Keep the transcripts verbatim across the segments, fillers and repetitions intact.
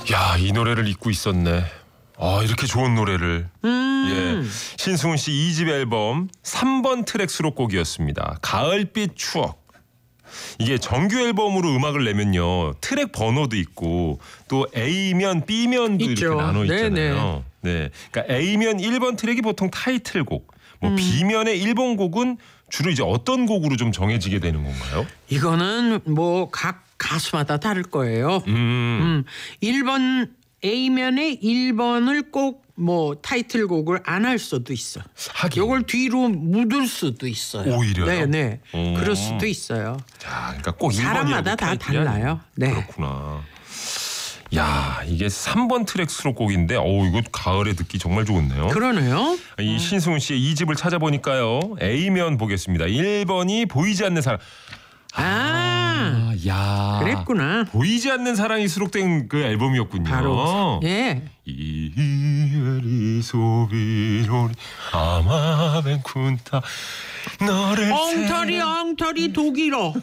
야, 이 노래를 잊고 있었네. 아, 이렇게 좋은 노래를. 음. 예, 신승훈 씨 이 집 앨범 삼 번 트랙 수록곡이었습니다. 가을빛 추억. 이게 정규 앨범으로 음악을 내면요, 트랙 번호도 있고 또 A면, B면도 있죠. 이렇게 나눠 있잖아요. 네네. 네, 그러니까 A면 일 번 트랙이 보통 타이틀곡, 뭐 음. B면의 일 번 곡은 주로 이제 어떤 곡으로 좀 정해지게 되는 건가요? 이거는 뭐 각 가수마다 다를 거예요. 음, 음. 일 번 A면에 일 번을 꼭 뭐 타이틀곡을 안 할 수도 있어. 하긴. 이걸 뒤로 묻을 수도 있어요. 오히려요? 네네. 오. 그럴 수도 있어요. 자, 그러니까 꼭 사람마다 다 달라요. 네. 그렇구나. 야, 이게 삼 번 트랙 수록곡인데, 어, 이거 가을에 듣기 정말 좋은데요. 그러네요. 이 신승훈 씨의 이 집을 찾아보니까요, A면 보겠습니다. 일 번이 보이지 않는 사랑. 아, 아, 야, 그랬구나. 보이지 않는 사랑이 수록된 그 앨범이었군요. 바로. 예. 이리 소비로리 아마벤쿤타 너를 엉터리 사랑- 엉터리 독일어.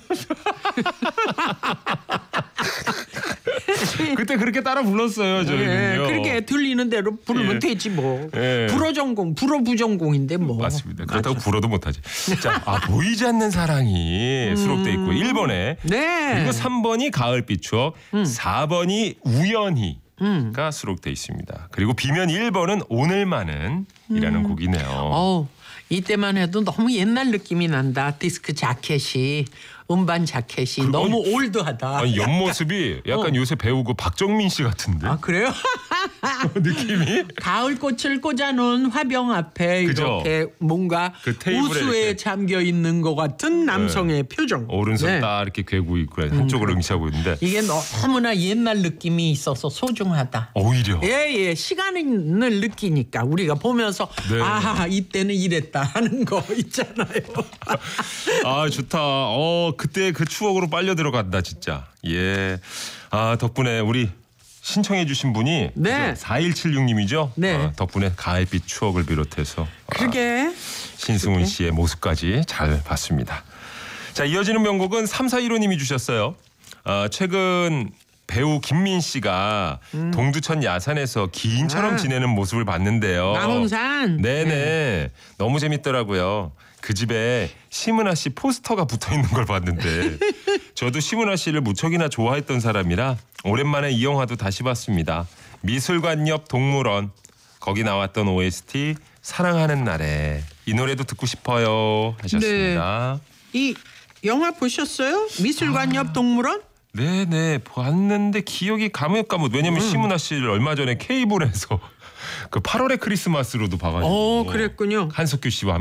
그때 그렇게 따라 불렀어요, 저희는요. 예, 그렇게 들리는 대로 부르면 예. 되지 뭐. 예. 불어 전공, 불어 부전공인데 뭐. 맞습니다. 그렇다고 맞아. 불어도 못하지. 자, 아, 보이지 않는 사랑이 수록돼 있고 일 번에 네. 그리고 삼 번이 가을빛 추억, 사 번이 우연히 음. 가 수록돼 있습니다. 그리고 B면 일 번은 오늘만은 이라는 곡이네요. 어우, 이때만 해도 너무 옛날 느낌이 난다. 디스크 자켓이, 음반 자켓이 그, 너무 아니, 올드하다. 아니, 옆모습이 약간 어. 요새 배우 그 박정민 씨 같은데. 아 그래요? 느낌이? 가을 꽃을 꽂아놓은 화병 앞에 그죠? 이렇게 뭔가 그 테이블에 우수에 이렇게. 잠겨 있는 것 같은 남성의 표정. 오른손 네. 딱 이렇게 괴고 있고 한쪽을 응시하고 있는데 이게 너무나 옛날 느낌이 있어서 소중하다. 오히려 예예, 시간을 느끼니까 우리가 보면서 네. 아 이때는 이랬다 하는 거 있잖아요. 아 좋다. 어 그때 그 추억으로 빨려 들어간다 진짜. 예. 아 덕분에 우리 신청해주신 분이 네. 사일칠육 님이죠. 네. 어, 덕분에 가을빛 추억을 비롯해서 그러게. 신승훈 씨의 모습까지 잘 봤습니다. 자, 이어지는 명곡은 삼사일오 님이 주셨어요. 어, 최근 배우 김민 씨가 음. 동두천 야산에서 기인처럼 아. 지내는 모습을 봤는데요. 남홍산. 네네. 네. 너무 재밌더라고요. 그 집에 심은하 씨 포스터가 붙어 있는 걸 봤는데 저도 심은하 씨를 무척이나 좋아했던 사람이라 오랜만에 이 영화도 다시 봤습니다. 미술관 옆 동물원. 거기 나왔던 오에스티 사랑하는 날에 이 노래도 듣고 싶어요 하셨습니다. 이 영화 보셨어요? 미술관 옆 동물원? 네네 봤는데 기억이 가물가물. 왜냐면 음. 심은하 씨를 얼마 전에 케이블에서 그 팔월의 크리스마스로도 봐가지고 어, 그랬군요. 한석규 씨와